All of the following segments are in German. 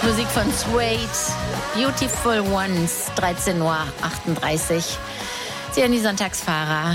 Musik von Suede, Beautiful Ones, 13:38 Uhr. Sie hören die Sonntagsfahrer.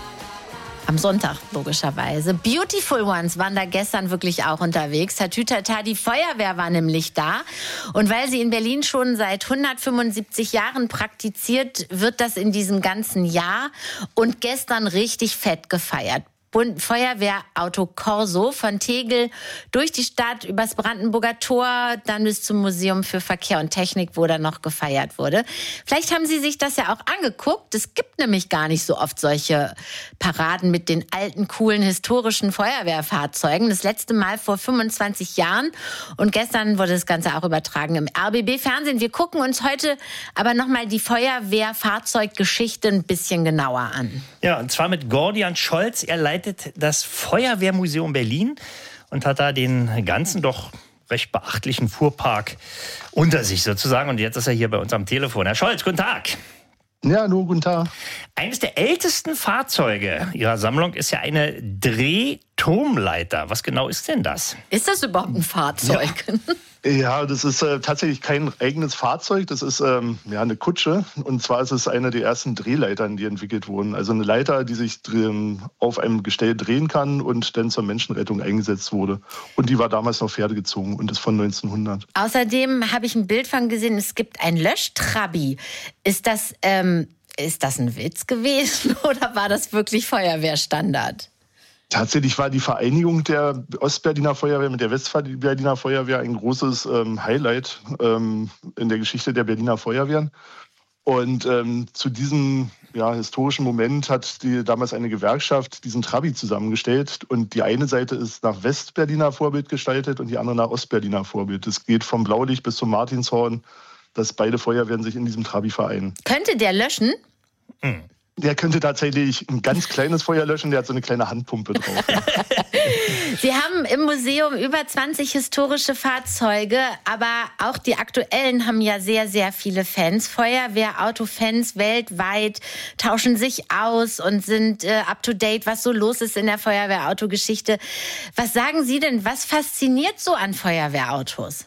Am Sonntag, logischerweise. Beautiful Ones waren da gestern wirklich auch unterwegs. Tatütata, die Feuerwehr war nämlich da. Und weil sie in Berlin schon seit 175 Jahren praktiziert, wird das in diesem ganzen Jahr und gestern richtig fett gefeiert. Feuerwehrauto Corso von Tegel durch die Stadt, übers Brandenburger Tor, dann bis zum Museum für Verkehr und Technik, wo dann noch gefeiert wurde. Vielleicht haben Sie sich das ja auch angeguckt. Es gibt nämlich gar nicht so oft solche Paraden mit den alten, coolen, historischen Feuerwehrfahrzeugen. Das letzte Mal vor 25 Jahren. Und gestern wurde das Ganze auch übertragen im RBB-Fernsehen. Wir gucken uns heute aber nochmal die Feuerwehrfahrzeuggeschichte ein bisschen genauer an. Ja, und zwar mit Gordian Scholz. Er leitet das Feuerwehrmuseum Berlin und hat da den ganzen doch recht beachtlichen Fuhrpark unter sich sozusagen. Und jetzt ist er hier bei uns am Telefon. Herr Scholz, guten Tag. Ja, hallo, guten Tag. Eines der ältesten Fahrzeuge Ihrer Sammlung ist ja eine Drehturmleiter. Was genau ist denn das? Ist das überhaupt ein Fahrzeug? Ja, das ist tatsächlich kein eigenes Fahrzeug. Das ist eine Kutsche. Und zwar ist es eine der ersten Drehleitern, die entwickelt wurden. Also eine Leiter, die sich auf einem Gestell drehen kann und dann zur Menschenrettung eingesetzt wurde. Und die war damals noch pferdegezogen und ist von 1900. Außerdem habe ich ein Bild von gesehen, es gibt ein Löschtrabi. Ist das ein Witz gewesen oder war das wirklich Feuerwehrstandard? Tatsächlich war die Vereinigung der Ostberliner Feuerwehr mit der Westberliner Feuerwehr ein großes Highlight in der Geschichte der Berliner Feuerwehren. Und zu diesem historischen Moment hat damals eine Gewerkschaft diesen Trabi zusammengestellt. Und die eine Seite ist nach Westberliner Vorbild gestaltet und die andere nach Ostberliner Vorbild. Es geht vom Blaulicht bis zum Martinshorn, dass beide Feuerwehren sich in diesem Trabi vereinen. Könnte der löschen? Der könnte tatsächlich ein ganz kleines Feuer löschen, der hat so eine kleine Handpumpe drauf. Sie haben im Museum über 20 historische Fahrzeuge, aber auch die aktuellen haben ja sehr, sehr viele Fans. Feuerwehrautofans weltweit tauschen sich aus und sind up-to-date, was so los ist in der Feuerwehrautogeschichte. Was sagen Sie denn, was fasziniert so an Feuerwehrautos?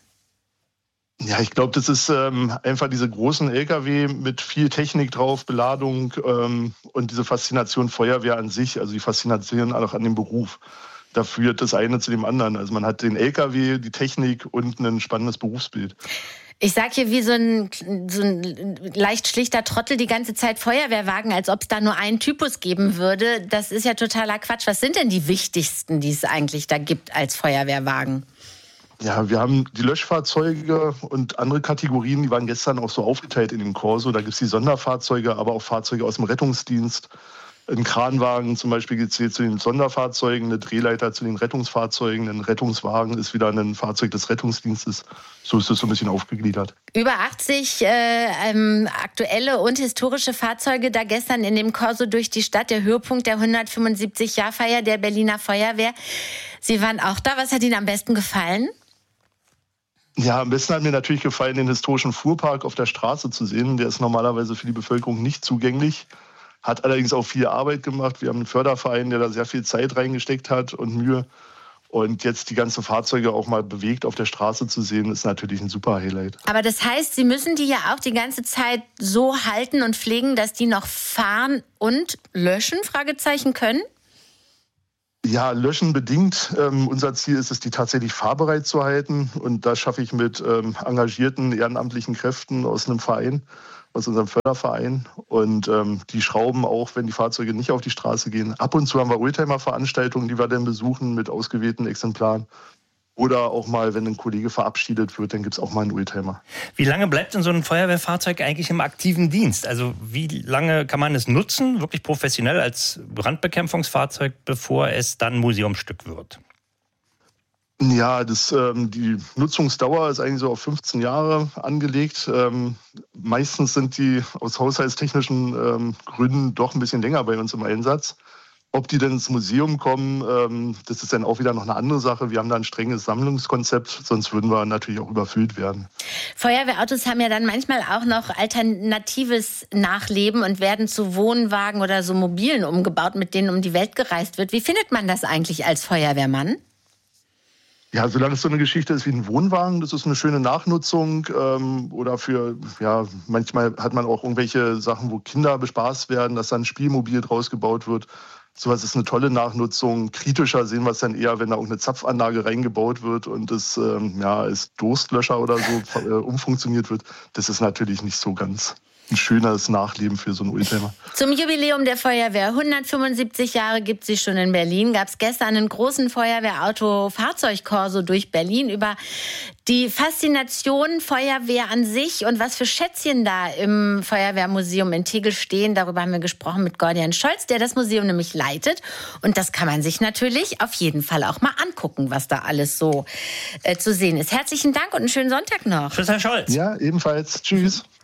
Ja, ich glaube, das ist einfach diese großen LKW mit viel Technik drauf, Beladung und diese Faszination Feuerwehr an sich, also die Faszination auch an dem Beruf. Da führt das eine zu dem anderen. Also man hat den LKW, die Technik und ein spannendes Berufsbild. Ich sage hier wie so ein leicht schlichter Trottel die ganze Zeit Feuerwehrwagen, als ob es da nur einen Typus geben würde. Das ist ja totaler Quatsch. Was sind denn die wichtigsten, die es eigentlich da gibt als Feuerwehrwagen? Ja, wir haben die Löschfahrzeuge und andere Kategorien, die waren gestern auch so aufgeteilt in dem Corso. Da gibt es die Sonderfahrzeuge, aber auch Fahrzeuge aus dem Rettungsdienst. Ein Kranwagen zum Beispiel gezählt zu den Sonderfahrzeugen, eine Drehleiter zu den Rettungsfahrzeugen, ein Rettungswagen ist wieder ein Fahrzeug des Rettungsdienstes. So ist es so ein bisschen aufgegliedert. Über 80 aktuelle und historische Fahrzeuge da gestern in dem Corso durch die Stadt. Der Höhepunkt der 175-Jahr-Feier der Berliner Feuerwehr. Sie waren auch da. Was hat Ihnen am besten gefallen? Ja, am besten hat mir natürlich gefallen, den historischen Fuhrpark auf der Straße zu sehen. Der ist normalerweise für die Bevölkerung nicht zugänglich, hat allerdings auch viel Arbeit gemacht. Wir haben einen Förderverein, der da sehr viel Zeit reingesteckt hat und Mühe. Und jetzt die ganzen Fahrzeuge auch mal bewegt auf der Straße zu sehen, ist natürlich ein super Highlight. Aber das heißt, Sie müssen die ja auch die ganze Zeit so halten und pflegen, dass die noch fahren und löschen, Fragezeichen, können? Ja, löschen bedingt. Unser Ziel ist es, die tatsächlich fahrbereit zu halten. Und das schaffe ich mit engagierten ehrenamtlichen Kräften aus einem Verein, aus unserem Förderverein. Und die schrauben auch, wenn die Fahrzeuge nicht auf die Straße gehen. Ab und zu haben wir Oldtimer-Veranstaltungen, die wir dann besuchen mit ausgewählten Exemplaren. Oder auch mal, wenn ein Kollege verabschiedet wird, dann gibt es auch mal einen Oldtimer. Wie lange bleibt denn so ein Feuerwehrfahrzeug eigentlich im aktiven Dienst? Also wie lange kann man es nutzen, wirklich professionell als Brandbekämpfungsfahrzeug, bevor es dann Museumsstück wird? Ja, die Nutzungsdauer ist eigentlich so auf 15 Jahre angelegt. Meistens sind die aus haushaltstechnischen Gründen doch ein bisschen länger bei uns im Einsatz. Ob die denn ins Museum kommen, das ist dann auch wieder noch eine andere Sache. Wir haben da ein strenges Sammlungskonzept, sonst würden wir natürlich auch überfüllt werden. Feuerwehrautos haben ja dann manchmal auch noch alternatives Nachleben und werden zu Wohnwagen oder so Mobilen umgebaut, mit denen um die Welt gereist wird. Wie findet man das eigentlich als Feuerwehrmann? Ja, solange es so eine Geschichte ist wie ein Wohnwagen, das ist eine schöne Nachnutzung. Oder manchmal hat man auch irgendwelche Sachen, wo Kinder bespaßt werden, dass dann ein Spielmobil draus gebaut wird. Sowas ist eine tolle Nachnutzung. Kritischer sehen wir es dann eher, wenn da auch eine Zapfanlage reingebaut wird und das als Durstlöscher oder so umfunktioniert wird. Das ist natürlich nicht so ganz ein schönes Nachleben für so einen Oldtimer. Zum Jubiläum der Feuerwehr. 175 Jahre gibt sie schon in Berlin. Gab es gestern einen großen Feuerwehrauto-Fahrzeugkorso durch Berlin über die Faszination Feuerwehr an sich und was für Schätzchen da im Feuerwehrmuseum in Tegel stehen. Darüber haben wir gesprochen mit Gordian Scholz, der das Museum nämlich leitet. Und das kann man sich natürlich auf jeden Fall auch mal angucken, was da alles so zu sehen ist. Herzlichen Dank und einen schönen Sonntag noch. Tschüss, Herr Scholz. Ja, ebenfalls. Tschüss.